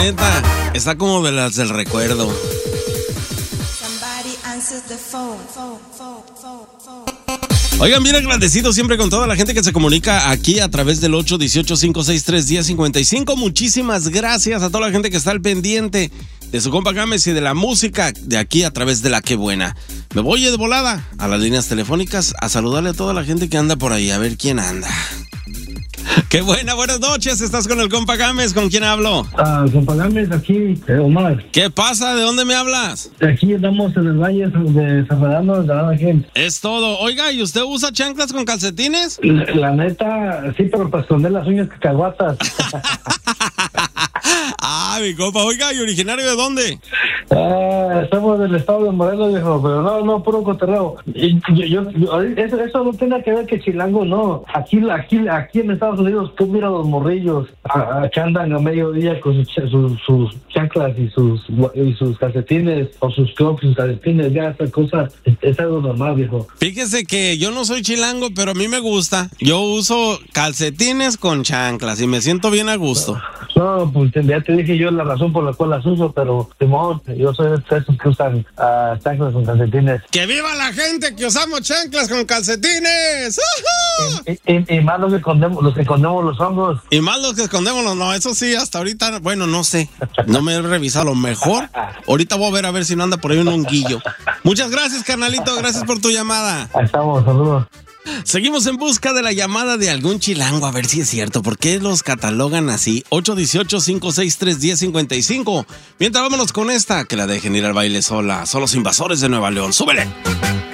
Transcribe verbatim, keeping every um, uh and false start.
Neta, está como de las del recuerdo. Oigan, bien agradecido siempre con toda la gente que se comunica aquí a través del ocho uno ocho, cinco seis tres, uno cero cinco cinco. Muchísimas gracias a toda la gente que está al pendiente de su compa Gámez y de la música de aquí a través de La Qué Buena. Me voy de volada a las líneas telefónicas a saludarle a toda la gente que anda por ahí, a ver quién anda. Qué buena, buenas noches, estás con el compa Gámez, ¿con quién hablo? Ah, compa Gámez, aquí, eh, Omar. ¿Qué pasa? ¿De dónde me hablas? Aquí estamos en el valle de San Fernando de la gente. Es todo. Oiga, ¿y usted usa chanclas con calcetines? La, la neta, sí, pero para esconder las uñas cacahuatas. Ah, mi compa, oiga, ¿y originario de dónde? Ah, estamos del estado de Morelos, viejo, pero no, no, puro cotorreo. Y yo, yo, yo, eso, eso no tiene que ver que Chilango, no. Aquí, aquí, aquí en Estados Unidos, tú mira los morrillos a, a que andan a mediodía con sus, sus, sus chanclas y sus, y sus calcetines, o sus crocs y sus calcetines, ya esa cosa es, es algo normal, viejo. Fíjese que yo no soy chilango, pero a mí me gusta. Yo uso calcetines con chanclas y me siento bien a gusto. No, pues ya te dije yo la razón por la cual las uso, pero Simón, yo soy de esos que usan uh, chanclas con calcetines. ¡Que viva la gente que usamos chanclas con calcetines! Y, y, y más los que escondemos, los que escondemos los hongos. Y más los que escondemos los, no, eso sí, hasta ahorita, bueno, no sé, no me he revisado, lo mejor, ahorita voy a ver a ver si no anda por ahí un honguillo. Muchas gracias, carnalito, gracias por tu llamada. Ahí estamos, saludos. Seguimos en busca de la llamada de algún chilango, a ver si es cierto. ¿Por qué los catalogan así? ocho uno ocho, cinco seis tres, uno cero cinco cinco. Mientras vámonos con esta, que la dejen ir al baile sola. Son los Invasores de Nueva León. ¡Súbele!